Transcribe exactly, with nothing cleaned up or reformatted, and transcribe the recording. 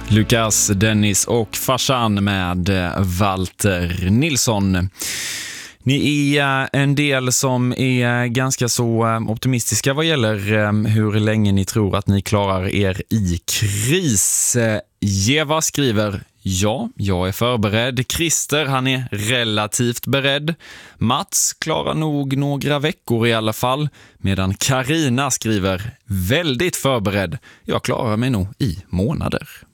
Lukas, Dennis och farsan med Walter Nilsson. Ni är en del som är ganska så optimistiska vad gäller hur länge ni tror att ni klarar er i kris. Eva skriver: ja, jag är förberedd. Christer, han är relativt beredd. Mats klarar nog några veckor i alla fall. Medan Karina skriver: väldigt förberedd. Jag klarar mig nog i månader.